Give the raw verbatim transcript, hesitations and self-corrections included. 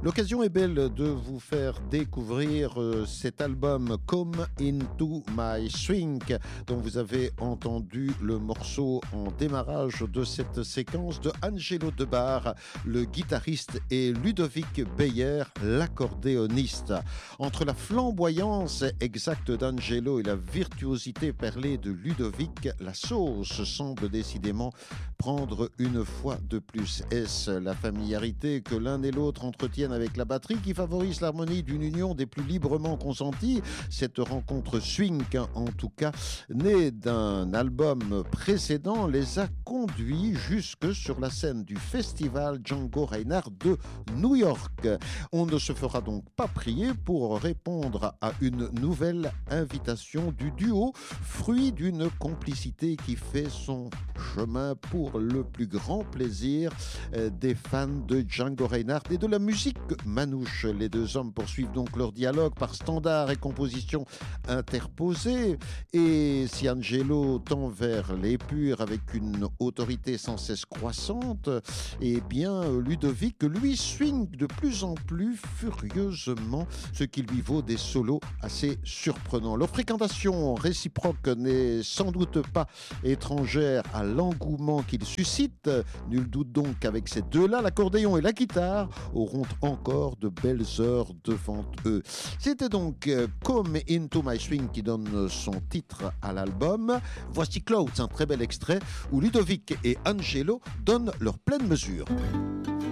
L'occasion est belle de vous faire découvrir euh, cet album Come Into My Swing, dont vous avez entendu le morceau en démarrage de cette séquence de Angelo Debar, le guitariste, et Ludovic Beyer, l'accordéoniste. Entre la flamboyance exacte d'Angelo et la virtuosité perlée de Ludovic, la sauce semble décidément prendre une fois de plus. Est-ce la familiarité que l'un et l'autre entretiennent avec la batterie qui favorise l'harmonie d'une union des plus librement consenties? Cette rencontre swing, en tout cas, née d'un album précédent, les a conduits jusque sur la scène du festival Django Reinhardt de New York. On ne se fera donc pas prier pour répondre à une nouvelle invitation du duo, fruit d'une complicité qui fait son chemin pour le plus grand plaisir des fans de Django Reinhardt et de la musique manouche. Les deux hommes poursuivent donc leur dialogue par standards et compositions interposées, et si Angelo tend vers l'épure avec une autorité sans cesse croissante, eh bien Ludovic, lui, swing de plus en plus furieusement, ce qui lui vaut des solos assez surprenants. Leur fréquentation réciproque n'est sans doute pas étrangère à l'engouement qu'ils suscitent. Nul doute donc qu'avec ces deux-là, l'accordéon et la guitare auront encore de belles heures devant eux. C'était donc Come Into My Swing qui donne son titre à l'album. Voici Clouds, un très bel extrait où Ludovic et Angelo donnent leur pleine mesure.